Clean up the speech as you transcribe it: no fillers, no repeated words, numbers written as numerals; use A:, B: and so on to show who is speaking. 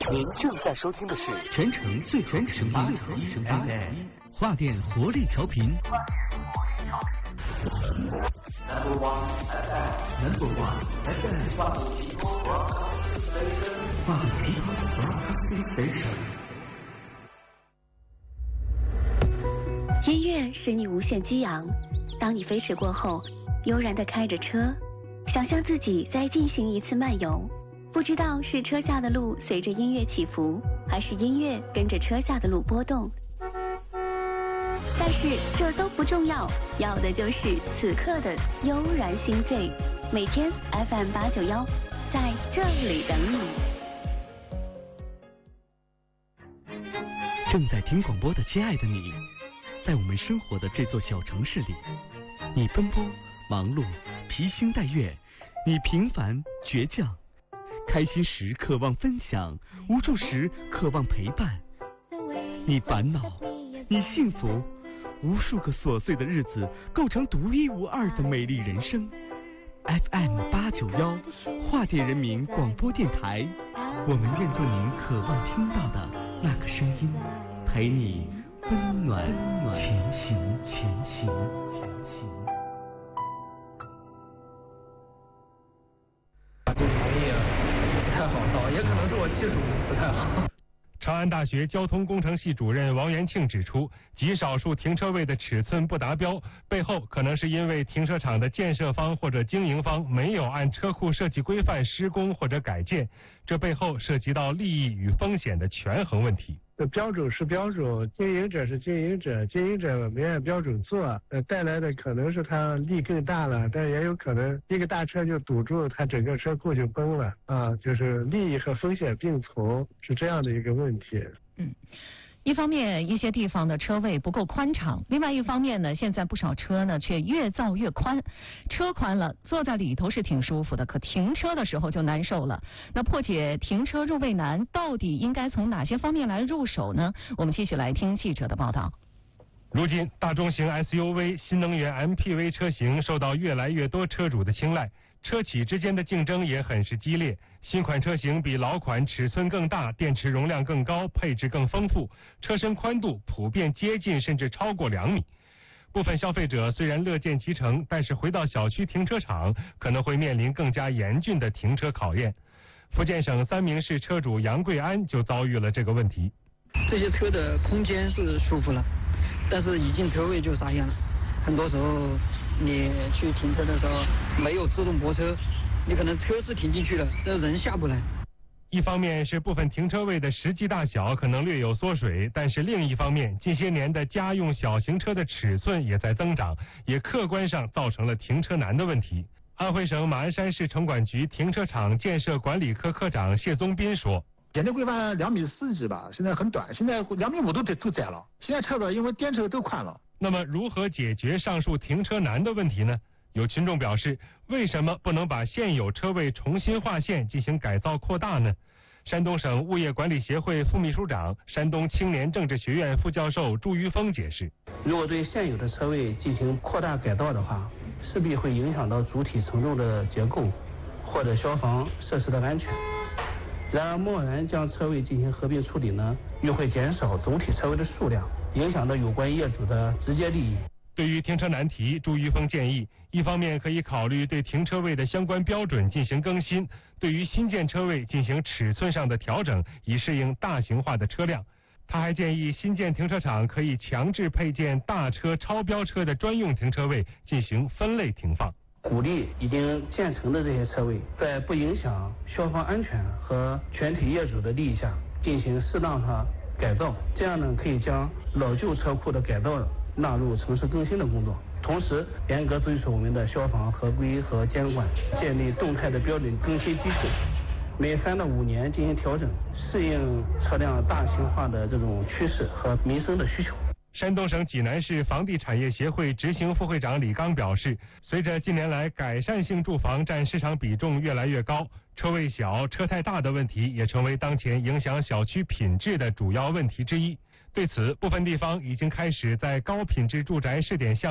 A: 您正在收听的是
B: 全城最全声音 FM 华电活力调频。
A: Number one FM， 华电提供 Broadcasting Station。
C: 音乐使你无限激昂，当你飞驰过后，悠然地开着车，想象自己再进行一次漫游。不知道是车下的路随着音乐起伏，还是音乐跟着车下的路波动。但是这都不重要，要的就是此刻的悠然心醉。每天 FM891，在这里等你。
B: 正在听广播的亲爱的你，在我们生活的这座小城市里，你奔波忙碌，披星戴月，你平凡倔强。开心时渴望分享，无助时渴望陪伴。你烦恼，你幸福，无数个琐碎的日子构成独一无二的美丽人生。FM891华电人民广播电台，我们愿做您渴望听到的那个声音，陪你温暖前行。
D: 这个行业不太好找，也可能是我技术不太好。
E: 长安大学交通工程系主任王元庆指出，极少数停车位的尺寸不达标，背后可能是因为停车场的建设方或者经营方没有按车库设计规范施工或者改建，这背后涉及到利益与风险的权衡问题。
D: 标准是标准，经营者是经营者，经营者没按标准做，带来的可能是他利更大了，但也有可能一个大车就堵住，他整个车库就崩了啊，就是利益和风险并存，是这样的一个问题。
F: 一方面一些地方的车位不够宽敞，另外一方面呢，现在不少车呢却越造越宽，车宽了坐在里头是挺舒服的，可停车的时候就难受了。那破解停车入位难，到底应该从哪些方面来入手呢？我们继续来听记者的报道。
E: 如今大中型 SUV、新能源 MPV 车型受到越来越多车主的青睐，车企之间的竞争也很是激烈。新款车型比老款尺寸更大，电池容量更高，配置更丰富，车身宽度普遍接近甚至超过2米。部分消费者虽然乐见其成，但是回到小区停车场可能会面临更加严峻的停车考验。福建省三明市车主杨贵安就遭遇了这个问题。
G: 这些车的空间是舒服了，但是一进车位就傻眼了。很多时候你去停车的时候没有自动泊车，你可能车是停进去了，但人下不来。
E: 一方面是部分停车位的实际大小可能略有缩水，但是另一方面，近些年的家用小型车的尺寸也在增长，也客观上造成了停车难的问题。安徽省马鞍山市城管局停车场建设管理科科长谢宗斌说，
H: 简单规范2.4米几吧，现在很短，现在2.5米都窄了。现在车子因为电车都宽了。
E: 那么如何解决上述停车难的问题呢？有群众表示，为什么不能把现有车位重新划线进行改造扩大呢？山东省物业管理协会副秘书长、山东青年政治学院副教授朱于峰解释，
I: 如果对现有的车位进行扩大改造的话，势必会影响到主体承重的结构或者消防设施的安全。然而贸然将车位进行合并处理呢，又会减少总体车位的数量，影响到有关业主的直接利益。
E: 对于停车难题，朱于峰建议，一方面可以考虑对停车位的相关标准进行更新，对于新建车位进行尺寸上的调整，以适应大型化的车辆。他还建议新建停车场可以强制配建大车、超标车的专用停车位，进行分类停放。
I: 鼓励已经建成的这些车位，在不影响消防安全和全体业主的利益下，进行适当的改造，这样呢可以将老旧车库的改造纳入城市更新的工作，同时严格遵守我们的消防合规和监管，建立动态的标准更新机制，每3到5年进行调整，适应车辆大型化的这种趋势和民生的需求。
E: 山东省济南市房地产业协会执行副会长李刚表示，随着近年来改善性住房占市场比重越来越高，车位小、车太大的问题也成为当前影响小区品质的主要问题之一。对此，部分地方已经开始在高品质住宅试点项